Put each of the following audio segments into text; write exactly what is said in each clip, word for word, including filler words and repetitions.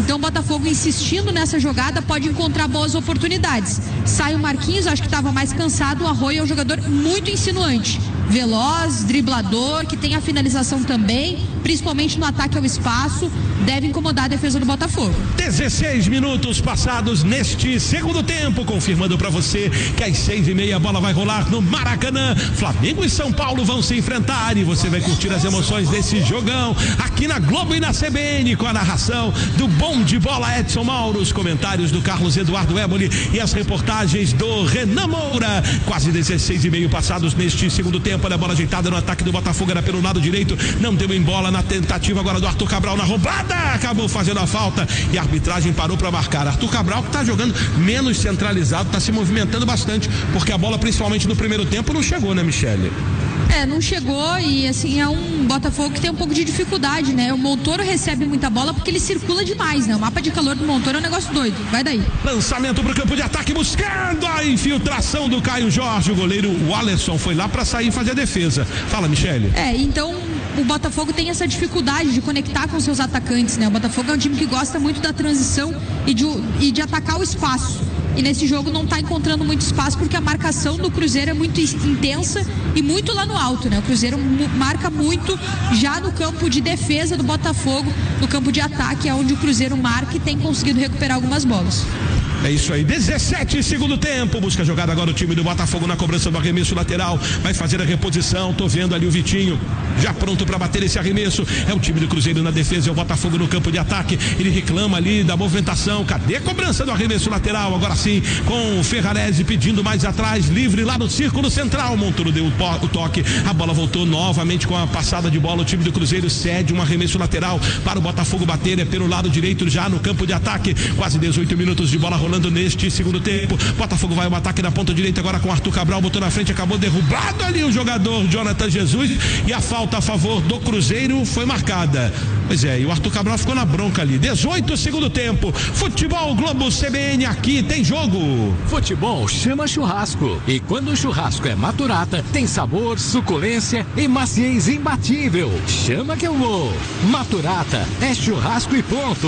Então o Botafogo insistindo nessa jogada pode encontrar boas oportunidades. Sai o Marquinhos, acho que estava mais cansado. O Arroyo é um jogador muito insinuante, veloz, driblador, que tem a finalização também, principalmente no ataque ao espaço, deve incomodar a defesa do Botafogo. dezesseis minutos passados neste segundo tempo, confirmando para você que às seis e meia a bola vai rolar no Maracanã. Flamengo e São Paulo vão se enfrentar e você vai curtir as emoções desse jogão aqui na Globo e na C B N, com a narração do bom de bola Edson Mauro, os comentários do Carlos Eduardo Éboli e as reportagens do Renan Moura. Quase dezesseis e meio passados neste segundo tempo. Olha a bola ajeitada no ataque do Botafogo, era pelo lado direito, não deu em bola na tentativa agora do Arthur Cabral na roubada, acabou fazendo a falta e a arbitragem parou para marcar. Arthur Cabral, que tá jogando menos centralizado, tá se movimentando bastante, porque a bola, principalmente no primeiro tempo, não chegou, né, Michele? É, não chegou e assim, é um Botafogo que tem um pouco de dificuldade, né? O Montoro recebe muita bola porque ele circula demais, né? O mapa de calor do Montoro é um negócio doido, vai daí. Lançamento pro campo de ataque, buscando a infiltração do Caio Jorge, o goleiro Wallerson foi lá para sair e fazer a defesa. Fala, Michele. É, então o Botafogo tem essa dificuldade de conectar com seus atacantes, né? O Botafogo é um time que gosta muito da transição e de, e de atacar o espaço. E nesse jogo não está encontrando muito espaço porque a marcação do Cruzeiro é muito intensa e muito lá no alto, né? O Cruzeiro marca muito já no campo de defesa do Botafogo, no campo de ataque é onde o Cruzeiro marca e tem conseguido recuperar algumas bolas. É isso aí, dezessete segundo tempo, busca a jogada agora o time do Botafogo na cobrança do arremesso lateral, vai fazer a reposição, tô vendo ali o Vitinho já pronto para bater esse arremesso, é o time do Cruzeiro na defesa, é o Botafogo no campo de ataque, ele reclama ali da movimentação, cadê a cobrança do arremesso lateral? Agora sim, com o Ferrarese pedindo mais atrás, livre lá no círculo central, Montoro deu o toque, a bola voltou novamente com a passada de bola, o time do Cruzeiro cede um arremesso lateral para o Botafogo bater, é pelo lado direito já no campo de ataque, quase dezoito minutos de bola rolando neste segundo tempo, Botafogo vai ao ataque na ponta direita agora com Arthur Cabral, botou na frente, acabou derrubado ali o jogador Jonathan Jesus e a falta a favor do Cruzeiro foi marcada. Pois é, e o Arthur Cabral ficou na bronca ali. dezoito segundo tempo, Futebol Globo C B N, aqui tem jogo. Futebol chama churrasco e quando o churrasco é Maturata, tem sabor, suculência e maciez imbatível. Chama que eu vou. Maturata é churrasco e ponto.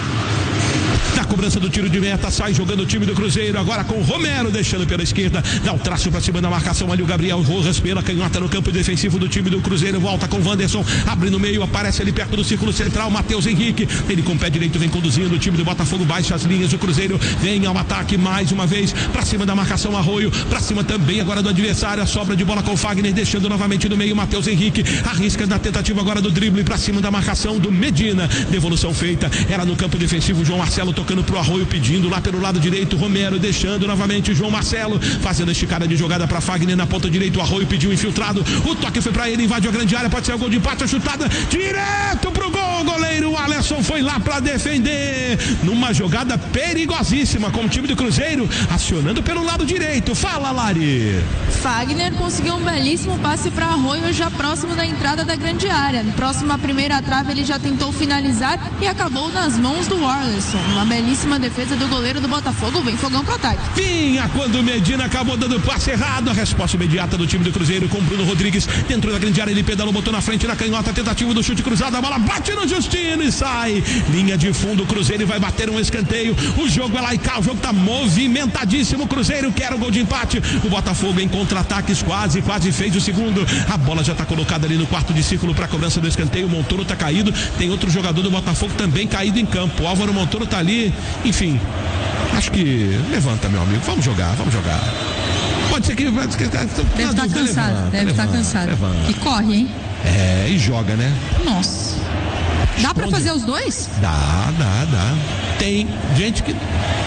Na cobrança do tiro de meta, sai jogando o time do Cruzeiro, agora com o Romero, deixando pela esquerda, dá o traço pra cima da marcação ali o Gabriel Rojas pela canhota no campo defensivo do time do Cruzeiro, volta com o Wanderson, abre no meio, aparece ali perto do círculo central, Matheus Henrique, ele com o pé direito vem conduzindo, o time do Botafogo baixa as linhas, o Cruzeiro vem ao ataque mais uma vez, pra cima da marcação Arroio, pra cima também agora do adversário, a sobra de bola com o Fagner, deixando novamente no meio, Matheus Henrique, arrisca na tentativa agora do drible, pra cima da marcação do Medina, devolução feita, era no campo defensivo, João Marcelo tocando pro Arroio, pedindo lá pelo lado direito, Romero deixando novamente o João Marcelo, fazendo a esticada de jogada para Fagner na ponta direita, o Arroio pediu infiltrado, o toque foi para ele, invadiu a grande área, pode ser o gol de empate, a chutada direto pro gol, o goleiro Alisson foi lá para defender, numa jogada perigosíssima, com o time do Cruzeiro acionando pelo lado direito. Fala, Lari. Fagner conseguiu um belíssimo passe para Arroio, já próximo da entrada da grande área, próximo à primeira trave ele já tentou finalizar e acabou nas mãos do Alisson. Uma belíssima defesa do goleiro do Botafogo, vem fogão pro ataque. Vinha quando o Medina acabou dando passe errado, a resposta imediata do time do Cruzeiro com Bruno Rodrigues, dentro da grande área ele pedalou, botou na frente na canhota, tentativa do chute cruzado, a bola bate no Justino e sai, linha de fundo, o Cruzeiro vai bater um escanteio, o jogo é lá e cá, o jogo tá movimentadíssimo, o Cruzeiro quer o gol de empate, o Botafogo em contra-ataques quase, quase fez o segundo, a bola já tá colocada ali no quarto de círculo para cobrança do escanteio, o Montoro tá caído, tem outro jogador do Botafogo também caído em campo, o Álvaro Montoro tá ali, enfim, acho que levanta, meu amigo, vamos jogar, vamos jogar. Pode ser que deve estar tá cansado, levanta, deve estar tá cansado. Levanta. E corre, hein? É, e joga, né? Nossa. Dá pra fazer os dois? Dá, dá, dá. Tem gente que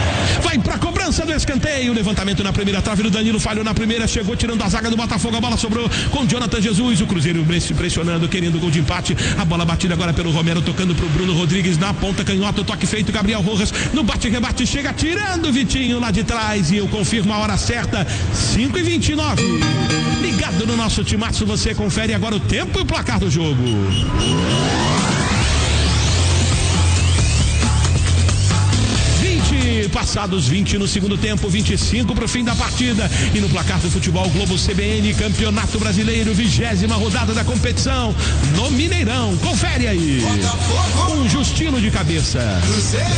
vai pra cobrança do escanteio, levantamento na primeira trave do Danilo, falhou na primeira, chegou tirando a zaga do Botafogo, a bola sobrou com Jonathan Jesus, o Cruzeiro pressionando, querendo gol de empate, a bola batida agora pelo Romero, tocando pro Bruno Rodrigues na ponta canhota, o toque feito, Gabriel Rojas no bate-rebate, chega tirando o Vitinho lá de trás e eu confirmo a hora certa, cinco e vinte e nove, ligado no nosso timaço, você confere agora o tempo e o placar do jogo. Passados vinte no segundo tempo, vinte e cinco para o fim da partida. E no placar do Futebol Globo C B N, Campeonato Brasileiro, vigésima rodada da competição no Mineirão. Confere aí. Um Justino de cabeça.